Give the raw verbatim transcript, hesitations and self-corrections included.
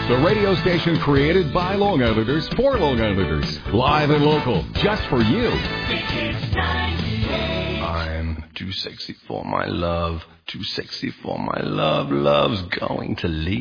the radio station created by Long Islanders for Long Islanders. Live and local, just for you. I'm too sexy for my love, too sexy for my love. Love's going to leave.